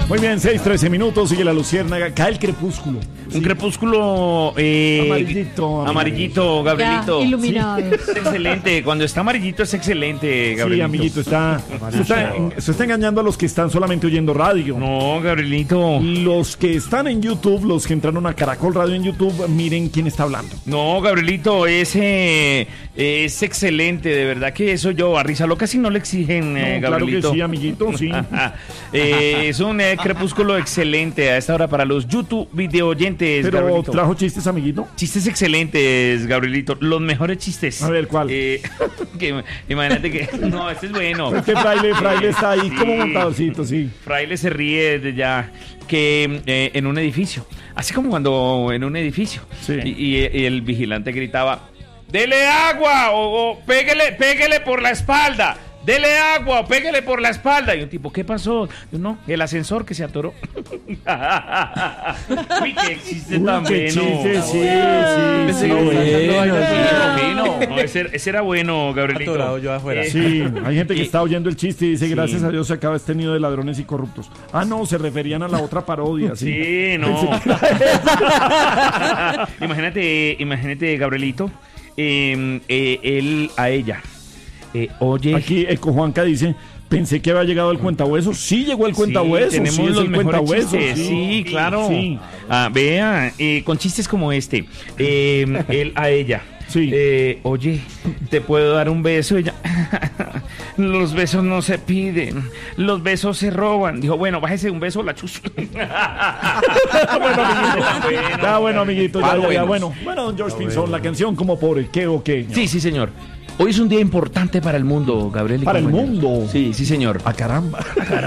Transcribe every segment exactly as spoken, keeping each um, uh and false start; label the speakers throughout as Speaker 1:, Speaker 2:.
Speaker 1: Muy bien, seis, trece minutos, sigue la luciérnaga, cae el crepúsculo.
Speaker 2: Un crepúsculo eh,
Speaker 1: amarillito,
Speaker 2: amarillito, Gabrielito.
Speaker 3: Ya, iluminado.
Speaker 2: Sí, es excelente, cuando está amarillito es excelente, Gabrielito.
Speaker 1: Sí, amiguito, está, se está, se está engañando a los que están solamente oyendo radio.
Speaker 2: No, Gabrielito.
Speaker 1: Los que están en YouTube, los que entraron a Caracol Radio en YouTube, miren quién está hablando.
Speaker 2: No, Gabrielito, es, eh, es excelente, de verdad que eso yo a Risa Loca casi no le exigen, eh,
Speaker 1: No, claro que
Speaker 2: Gabrielito.
Speaker 1: sí, amiguito, sí.
Speaker 2: eh, es un eh, crepúsculo excelente a esta hora para los YouTube video oyentes,
Speaker 1: Pero
Speaker 2: Gabrielito.
Speaker 1: trajo chistes, amiguito.
Speaker 2: Chistes excelentes, Gabrielito. Los mejores chistes.
Speaker 1: A ver, ¿cuál?
Speaker 2: Eh, que, imagínate que... No, este es bueno.
Speaker 1: Es que Fraile, Fraile está ahí
Speaker 2: Sí.
Speaker 1: como montadorcito, sí.
Speaker 2: Fraile se ríe desde ya que eh, en un edificio. Así como cuando en un edificio.
Speaker 1: Sí.
Speaker 2: Y, y- y el vigilante gritaba, ¡dele agua! O, o péguele, péguele por la espalda. ¡Dele agua! O péguele por la espalda. Y un tipo, ¿qué pasó? Yo, no, el ascensor que se atoró. Uy, qué chiste
Speaker 1: Uy,
Speaker 2: tan
Speaker 1: qué
Speaker 2: bueno.
Speaker 1: chiste, sí, sí,
Speaker 4: Ese
Speaker 1: sí.
Speaker 4: no, bueno,
Speaker 2: Fino, fino. No, ese, ese era bueno, Gabrielito.
Speaker 4: Atorado yo afuera.
Speaker 2: Eh,
Speaker 1: Sí, hay gente que
Speaker 2: Y-
Speaker 1: está oyendo el chiste y dice,
Speaker 2: Sí.
Speaker 1: gracias a Dios se acaba este nido de ladrones y corruptos. Ah, no, se referían a la otra parodia, sí.
Speaker 2: Sí, no. imagínate, imagínate, Gabrielito, eh, eh, él a ella. Eh, oye,
Speaker 1: Aquí Eco Juanca dice, pensé que había llegado el cuentahuesos. Sí llegó el cuentahuesos,
Speaker 2: sí, tenemos
Speaker 1: sí, es
Speaker 2: los
Speaker 1: el
Speaker 2: mejores
Speaker 1: cuentahuesos.
Speaker 2: chistes, sí, claro.
Speaker 1: Sí.
Speaker 2: Ah, vea, eh, con chistes como este, eh, él a ella.
Speaker 1: Sí.
Speaker 2: Eh, oye, ¿te puedo dar un beso? Ella, los besos no se piden, los besos se roban. Dijo, bueno, bájese un beso, la chus.
Speaker 1: Bueno, amiguito. Ya, bueno, amiguito, ya,
Speaker 2: Ah,
Speaker 1: ya, ya,
Speaker 2: buenos.
Speaker 1: bueno. Bueno, don George Pinzón, la canción como por qué o qué.
Speaker 2: Sí, sí, señor. Hoy es un día importante para el mundo, Gabriel. y
Speaker 1: Para el
Speaker 2: compañeros.
Speaker 1: mundo.
Speaker 2: Sí, sí, señor.
Speaker 1: Ah, caramba.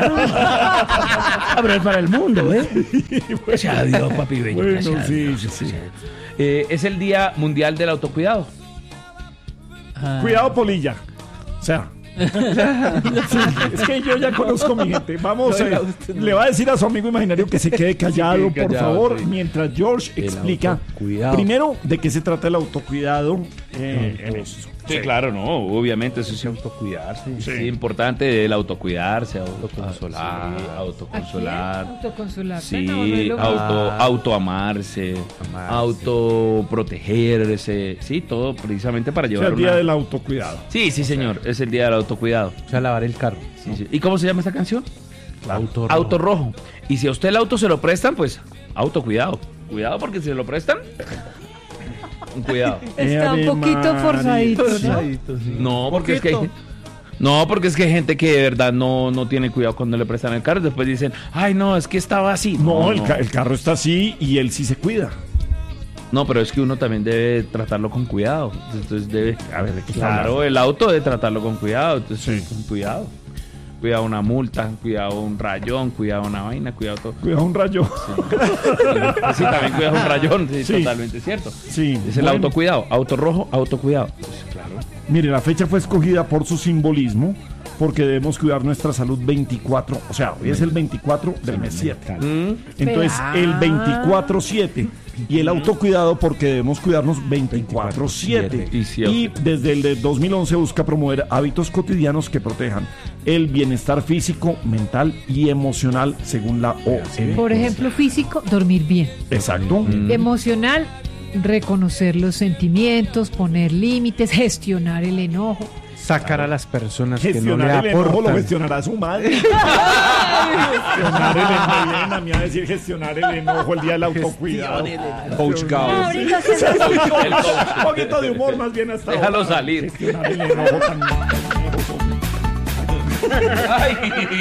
Speaker 2: Ah, pero es para el mundo, ¿eh? Gracias a Dios, papi bello.
Speaker 1: Bueno,
Speaker 2: gracias a
Speaker 1: sí,
Speaker 2: Dios.
Speaker 1: sí, sí.
Speaker 2: Eh, es el Día Mundial del Autocuidado.
Speaker 1: Cuidado, Polilla. O sea. Sí, es que yo ya conozco a mi gente. Vamos, eh, le va a decir a su amigo imaginario que se quede callado,
Speaker 4: Se quede
Speaker 1: por
Speaker 4: callado,
Speaker 1: favor,
Speaker 4: sí.
Speaker 1: mientras George
Speaker 4: El
Speaker 1: explica
Speaker 4: autocuidado.
Speaker 1: primero de qué se trata el autocuidado. Eh, en eso.
Speaker 2: Sí, claro, no, obviamente eso es autocuidarse. Sí. Es importante el autocuidarse, autoconsolar,
Speaker 3: ¿A quién?
Speaker 2: autoconsolar.
Speaker 3: Autoconsolar.
Speaker 2: Sí,
Speaker 3: No, no es lo
Speaker 2: auto,
Speaker 4: Ah.
Speaker 2: autoamarse,
Speaker 4: Amarse.
Speaker 2: autoprotegerse, sí, todo precisamente para
Speaker 1: O sea,
Speaker 2: llevar
Speaker 1: el día
Speaker 2: una...
Speaker 1: del autocuidado.
Speaker 2: Sí, sí, señor, es el día del autocuidado.
Speaker 4: O sea, lavar el carro.
Speaker 2: Sí, sí. ¿Y cómo se llama esta canción?
Speaker 4: Auto rojo.
Speaker 2: Auto rojo. Y si a usted el auto se lo prestan, pues autocuidado. Cuidado porque si se lo prestan, cuidado.
Speaker 3: Está un
Speaker 1: Ave
Speaker 3: poquito
Speaker 1: María.
Speaker 3: forzadito, ¿no?
Speaker 4: Forzadito, sí.
Speaker 2: No, porque es que hay, no, porque es que hay gente que de verdad no, no tiene cuidado cuando le prestan el carro. Después dicen, ay, no, es que estaba así.
Speaker 1: No, el, ca- el carro está así y él sí se cuida.
Speaker 2: No, pero es que uno también debe tratarlo con cuidado. Entonces debe,
Speaker 1: A ver, ¿de qué está
Speaker 2: claro,
Speaker 1: hablando?
Speaker 2: el auto debe tratarlo con cuidado. Entonces,
Speaker 1: Sí.
Speaker 2: con cuidado. Cuidado una multa, cuidado un rayón, cuidado una vaina, cuidado todo.
Speaker 1: Cuidado un rayo.
Speaker 2: Sí, también cuidado un rayón, sí,
Speaker 1: Sí.
Speaker 2: totalmente cierto.
Speaker 1: Sí.
Speaker 2: Es el
Speaker 1: Bueno,
Speaker 2: autocuidado, auto rojo, autocuidado. Pues, claro.
Speaker 1: Mire, la fecha fue escogida por su simbolismo, porque debemos cuidar nuestra salud veinticuatro, o sea, hoy es el veinticuatro del mes siete.
Speaker 2: Mm.
Speaker 1: Entonces,
Speaker 3: Ah.
Speaker 1: el veinticuatro siete. Y el autocuidado porque debemos cuidarnos veinticuatro siete.
Speaker 2: Y si-
Speaker 1: Y desde el de dos mil once busca promover hábitos cotidianos que protejan el bienestar físico, mental y emocional según la O M S.
Speaker 3: Por ejemplo, físico, dormir bien.
Speaker 1: Exacto.
Speaker 2: Mm.
Speaker 3: Emocional, reconocer los sentimientos, poner límites, gestionar el enojo.
Speaker 4: Sacar a las personas que no le
Speaker 1: Gestionar el enojo lo
Speaker 4: aportan.
Speaker 1: gestionará su madre. Gestionar el enojo. Vienen a mí a decir gestionar el enojo el día del autocuidado.
Speaker 4: Coach Gao.
Speaker 3: Ahorita se
Speaker 2: El coach.
Speaker 1: Un poquito de humor más bien hasta
Speaker 2: Déjalo
Speaker 1: ahora.
Speaker 2: salir.
Speaker 1: Gestionar el enojo tan...
Speaker 2: Ay.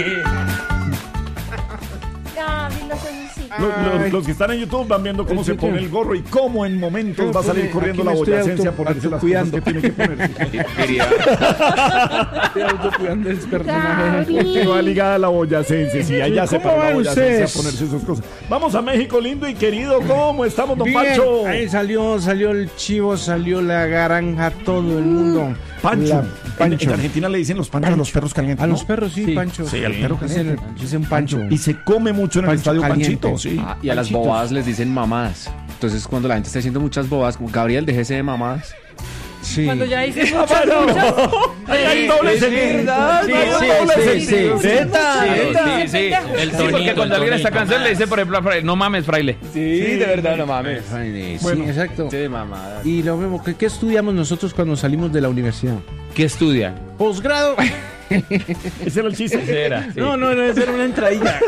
Speaker 1: Los, los- los que están en YouTube van viendo cómo
Speaker 4: El
Speaker 1: se
Speaker 4: YouTube.
Speaker 1: pone el gorro y cómo en momentos va a salir
Speaker 4: Aquí
Speaker 1: corriendo
Speaker 4: me
Speaker 1: la
Speaker 4: estoy
Speaker 1: boyacense a
Speaker 4: auto-
Speaker 1: ponerse las cosas
Speaker 4: autocuidando.
Speaker 1: que tiene que ponerse.
Speaker 2: Quería-
Speaker 4: Estoy autocuidando ese personaje.
Speaker 1: Que va ligada a la boyacense, sí, allá se
Speaker 4: ¿Cómo
Speaker 1: para la
Speaker 4: van
Speaker 1: boyacense a
Speaker 4: ustedes?
Speaker 1: ponerse esas cosas. Vamos a México lindo y querido, ¿cómo estamos, don
Speaker 4: Bien,
Speaker 1: Pancho?
Speaker 4: ahí salió, salió el chivo, salió la garanja, todo el mundo.
Speaker 1: Pancho.
Speaker 4: La-
Speaker 1: En,
Speaker 4: Pancho.
Speaker 1: en Argentina le dicen los panchos a los perros calientes.
Speaker 4: A
Speaker 1: ¿no?
Speaker 4: los perros sí,
Speaker 2: Sí.
Speaker 4: Pancho.
Speaker 1: Sí, al perro
Speaker 4: Dicen,
Speaker 1: caliente.
Speaker 4: dicen Pancho.
Speaker 1: Y se come mucho en el
Speaker 4: Pancho
Speaker 1: estadio
Speaker 4: caliente.
Speaker 1: Panchito, sí.
Speaker 5: Ah, y a las
Speaker 1: Panchitos.
Speaker 5: bobadas les dicen mamadas. Entonces, cuando la gente está diciendo muchas bobadas, como Gabriel, déjese de mamadas.
Speaker 4: Sí.
Speaker 3: Cuando ya dice muchas,
Speaker 1: bueno.
Speaker 3: muchas.
Speaker 1: Ahí hay doble
Speaker 4: Es
Speaker 1: sentido.
Speaker 4: verdad,
Speaker 1: Sí,
Speaker 4: sí,
Speaker 1: sí,
Speaker 4: sí,
Speaker 1: sí,
Speaker 4: sí.
Speaker 1: sí.
Speaker 4: Zeta,
Speaker 2: Sí,
Speaker 4: zeta.
Speaker 2: sí, sí.
Speaker 5: El
Speaker 2: Sí, porque
Speaker 5: tonito,
Speaker 2: cuando
Speaker 5: el
Speaker 2: alguien esta
Speaker 5: tonito.
Speaker 2: canción le dice, por ejemplo, a Fraile, no mames, fraile.
Speaker 4: Sí, de verdad, no mames.
Speaker 1: Bueno.
Speaker 4: Sí, exacto.
Speaker 5: Qué mamada.
Speaker 4: Y lo mismo, ¿qué, qué estudiamos nosotros cuando salimos de la universidad?
Speaker 2: ¿Qué estudian?
Speaker 4: Posgrado.
Speaker 1: Ese era el chiste.
Speaker 2: Era.
Speaker 4: No, no, no, esa era una entradilla.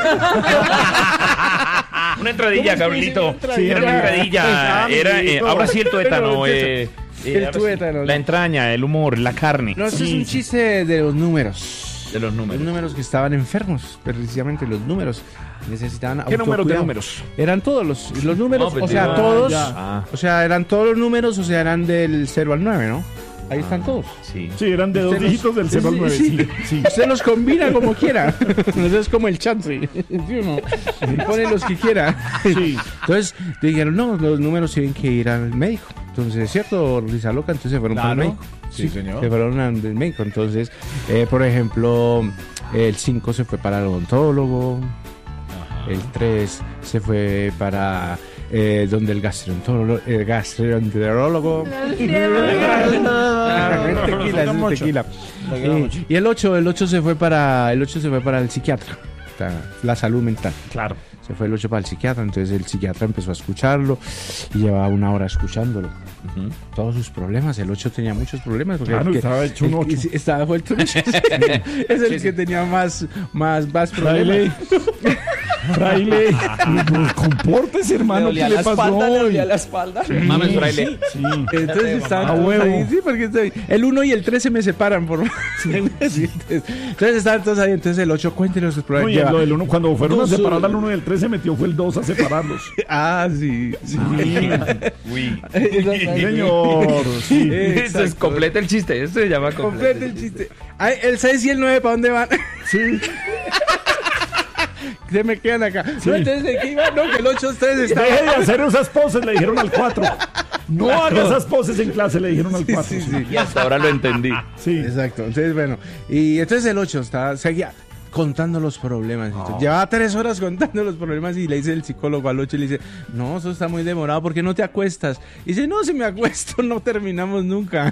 Speaker 2: Una entradilla, Carlito.
Speaker 1: Sí,
Speaker 2: Era una
Speaker 1: era-
Speaker 2: entradilla. Era, eh, ahora sí el tuétano. eh, eh,
Speaker 4: El
Speaker 2: ahora sí.
Speaker 4: tuétano,
Speaker 2: La
Speaker 4: ¿no?
Speaker 2: entraña, el humor, la carne.
Speaker 4: No, eso es un chiste de los números.
Speaker 2: De los
Speaker 4: Los
Speaker 2: números.
Speaker 4: números que estaban enfermos, precisamente los números. Necesitaban
Speaker 1: ¿Qué números de
Speaker 4: autocuidado.
Speaker 1: números?
Speaker 4: Eran todos los, los números,
Speaker 2: No, pues,
Speaker 4: o sea,
Speaker 2: ya,
Speaker 4: todos.
Speaker 1: ya.
Speaker 2: Ah,
Speaker 4: O sea, eran todos los números, o sea, eran del cero al nueve, ¿no? Ahí están todos.
Speaker 2: sí.
Speaker 1: Sí, eran de dos
Speaker 4: Usted los-
Speaker 1: dígitos del cero al nueve.
Speaker 4: Sí,
Speaker 1: Sí, sí.
Speaker 4: Usted los combina como quiera. Eso es como el chance. ¿Sí o no? Y pone los que quiera.
Speaker 1: Sí.
Speaker 4: Entonces dijeron, no, los números tienen que ir al médico. Entonces, ¿es cierto, Risa Loca? Entonces se fueron para el
Speaker 1: Claro.
Speaker 4: médico.
Speaker 1: Sí, señor.
Speaker 4: Se fueron al médico. Entonces, eh, por ejemplo, el cinco se fue para el odontólogo. El tres se fue para eh, donde el gastroenterólogo. El gastroenterólogo. tequila, eso es tequila. Y, y el ocho, el ocho se fue para el ocho se fue para el psiquiatra. O sea, la salud mental.
Speaker 1: Claro.
Speaker 4: Se fue el ocho para el psiquiatra, entonces el psiquiatra empezó a escucharlo y llevaba una hora escuchándolo.
Speaker 2: Ujú.
Speaker 4: Todos sus problemas, el ocho tenía muchos problemas. Porque
Speaker 1: Claro,
Speaker 4: el que-
Speaker 1: estaba hecho un
Speaker 4: el que-
Speaker 1: ocho.
Speaker 4: sí, estaba vuelto un ocho. Es el que tenía más, más, más
Speaker 1: Fraile.
Speaker 4: problemas.
Speaker 1: Fraile. No, compórtese, hermano. ¿Qué le pasó hoy?
Speaker 5: la espalda.
Speaker 2: Mames, fraile.
Speaker 1: Sí.
Speaker 4: Entonces estaban
Speaker 1: A
Speaker 4: todos
Speaker 1: huevo.
Speaker 4: ahí, sí, porque estoy- el uno y el tres se me separan por Sí, entonces, entonces estaban todos ahí, entonces el ocho cuéntenos sus
Speaker 1: No,
Speaker 4: problemas.
Speaker 1: y
Speaker 4: Lleva-
Speaker 1: lo del uno, cuando fueron
Speaker 4: dos,
Speaker 1: a separar
Speaker 4: uh,
Speaker 1: al uno y el tres, se metió fue el dos a separarlos.
Speaker 4: Ah, sí, sí.
Speaker 2: Uy.
Speaker 1: Señor. Sí.
Speaker 4: Eh,
Speaker 2: Eso es completa el chiste. Eso se llama
Speaker 4: Complete el chiste. Ay, el seis y el nueve, ¿para dónde van?
Speaker 1: Sí.
Speaker 4: Se me quedan acá. No, entonces, ¿de qué iba? No, que el ocho ustedes
Speaker 1: Deje
Speaker 4: estaban.
Speaker 1: de hacer esas poses, le dijeron al cuatro. No haga esas poses en clase, le dijeron al cuatro.
Speaker 4: Sí, sí.
Speaker 2: Y hasta ahora lo entendí.
Speaker 1: Sí.
Speaker 4: Exacto. Entonces, bueno. Y entonces el ocho estaba, seguía contando los problemas. Entonces, Llevaba tres horas contando los problemas y le dice el psicólogo al ocho y le dice, no, eso está muy demorado, ¿por qué no te acuestas? Y dice, no, si me acuesto no terminamos nunca.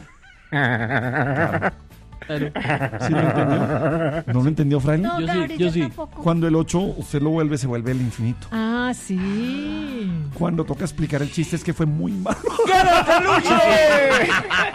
Speaker 1: ¿Sí lo entendió? ¿No lo entendió, Fraile?
Speaker 3: No,
Speaker 5: Yo sí,
Speaker 3: Gabriel,
Speaker 5: yo sí.
Speaker 3: tampoco.
Speaker 1: Cuando el ocho usted lo vuelve, se vuelve el infinito.
Speaker 3: Ah, sí.
Speaker 1: Cuando toca explicar el chiste es que fue muy malo.